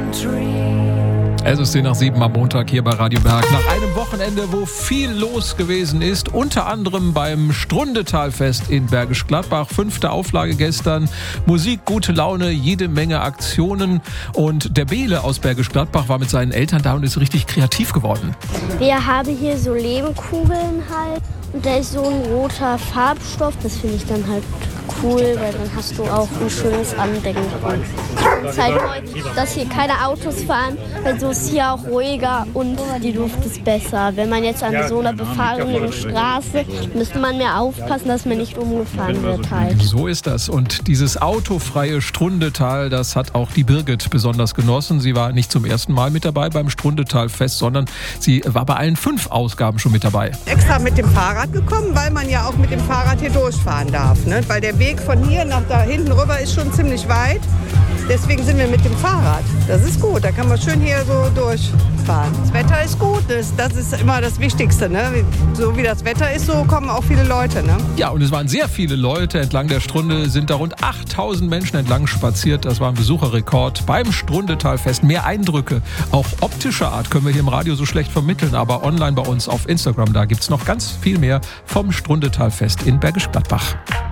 Es ist 10:07 am Montag hier bei Radio Berg. Nach einem Wochenende, wo viel los gewesen ist, unter anderem beim Strundetalfest in Bergisch Gladbach. 5. Auflage gestern. Musik, gute Laune, jede Menge Aktionen. Und der Bele aus Bergisch Gladbach war mit seinen Eltern da und ist richtig kreativ geworden. Wir haben hier so Lehmkugeln halt. Und da ist so ein roter Farbstoff. Das finde ich dann halt cool, weil dann hast du auch ein schönes Andenken. Es ist halt toll, dass hier keine Autos fahren, weil so ist hier auch ruhiger und die Luft ist besser. Wenn man jetzt an so einer befahrenen Straße, müsste man mehr aufpassen, dass man nicht umgefahren wird halt. So ist das. Und dieses autofreie Strundetal, das hat auch die Birgit besonders genossen. Sie war nicht zum ersten Mal mit dabei beim Strundetalfest, sondern sie war bei allen 5 Ausgaben schon mit dabei. Extra mit dem Fahrrad gekommen, weil man ja auch mit dem Fahrrad hier durchfahren darf. Ne? Weil der Weg von hier nach da hinten rüber ist schon ziemlich weit. Deswegen sind wir mit dem Fahrrad. Das ist gut, da kann man schön hier so durchfahren. Das Wetter ist gut, das ist immer das Wichtigste. Ne? So wie das Wetter ist, so kommen auch viele Leute. Ne? Ja, und es waren sehr viele Leute. Entlang der Strunde sind da rund 8.000 Menschen entlang spaziert. Das war ein Besucherrekord beim Strundetalfest. Mehr Eindrücke, auch optischer Art, können wir hier im Radio so schlecht vermitteln. Aber online bei uns auf Instagram, da gibt es noch ganz viel mehr vom Strundetalfest in Bergisch Gladbach.